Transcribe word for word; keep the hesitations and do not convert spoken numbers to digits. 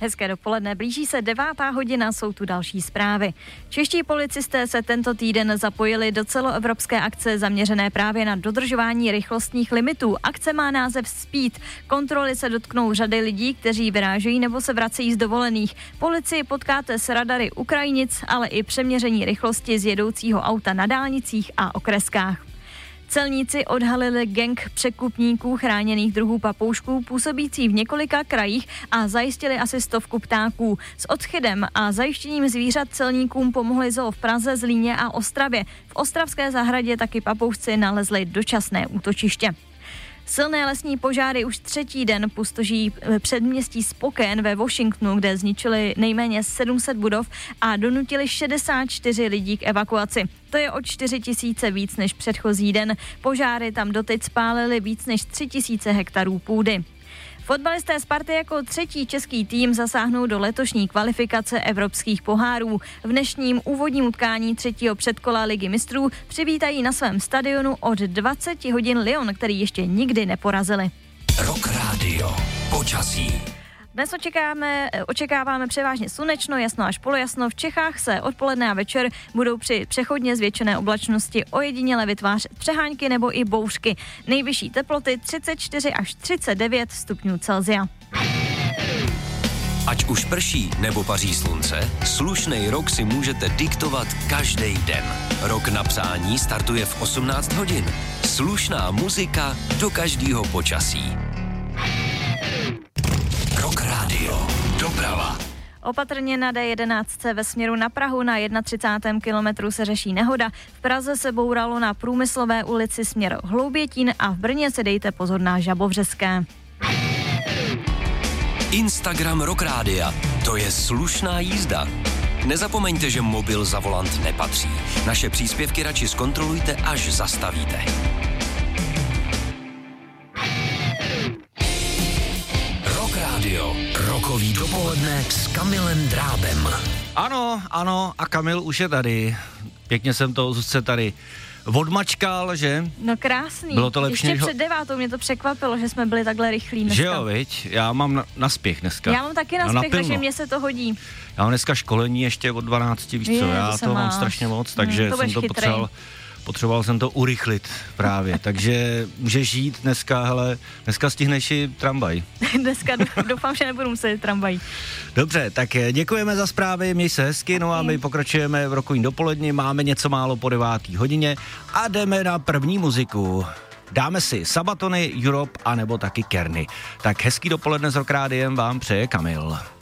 Hezké dopoledne, blíží se devátá hodina, jsou tu další zprávy. Čeští policisté se tento týden zapojili do celoevropské akce zaměřené právě na dodržování rychlostních limitů. Akce má název Speed. Kontroly se dotknou řady lidí, kteří vyrážejí nebo se vracejí z dovolených. Policii potkáte s radary Ukrajinic, ale i přeměření rychlosti z jedoucího auta na dálnicích a okreskách. Celníci odhalili gang překupníků chráněných druhů papoušků působící v několika krajích a zajistili asi stovku ptáků. S odchydem a zajištěním zvířat celníkům pomohli zoo v Praze, Zlíně a Ostravě. V ostravské zahradě taky papoušci nalezli dočasné útočiště. Silné lesní požáry už třetí den pustoší předměstí Spokane ve Washingtonu, kde zničili nejméně sedm set budov a donutili šedesát čtyři lidí k evakuaci. To je o čtyři tisíce víc než předchozí den. Požáry tam doteď spálily víc než tři tisíce hektarů půdy. Fotbalisté Sparty jako třetí český tým zasáhnou do letošní kvalifikace evropských pohárů. V dnešním úvodním utkání třetího předkola Ligy mistrů přivítají na svém stadionu od dvacet hodin Lyon, který ještě nikdy neporazili. Rock Radio. Počasí. Dnes očekáváme, očekáváme převážně slunečno, jasno až polojasno. V Čechách se odpoledne a večer budou při přechodně zvětšené oblačnosti ojediněle vytvářet přehánky nebo i bouřky. Nejvyšší teploty třicet čtyři až třicet devět stupňů Celsia. Ať už prší nebo paří slunce, slušnej rok si můžete diktovat každý den. Rok na přání startuje v osmnáct hodin. Slušná muzika do každého počasí. Rock Radio. Doprava. Opatrně na D jedenáct ve směru na Prahu na třicátém prvním kilometru se řeší nehoda. V Praze se bouralo na Průmyslové ulici směr Hloubětín a v Brně se dejte pozor na Žabovřeské. Instagram Rock Rádia. To je slušná jízda. Nezapomeňte, že mobil za volant nepatří. Naše příspěvky radši zkontrolujte, až zastavíte. Rock Radio. Rokový dopoledne s Kamilem Drábem. Ano, ano, a Kamil už je tady. Pěkně jsem to Zuzce tady odmačkal, že? No krásný. Bylo to lepší, ještě než... před devátou mě to překvapilo, že jsme byli takhle rychlí dneska. Že jo, viď? Já mám na, na spěch dneska. Já mám taky na spěch, takže mě se to hodí. Já mám dneska školení ještě od dvanácti, víš co, Je, já to, to mám máš. strašně moc, takže hmm, to jsem to potřeboval, potřeboval jsem to urychlit právě, takže můžeš jít dneska, hele, dneska stihneš i tramvaj. Dneska doufám, že nebudu muset tramvaj. Dobře, tak děkujeme za zprávy, měj se hezky, no a my pokračujeme v rokovým dopoledni, máme něco málo po devátý hodině a jdeme na první muziku. Dáme si Sabatony, Europe a nebo taky Kerny. Tak hezký dopoledne s Rock Rádiem vám přeje Kamil.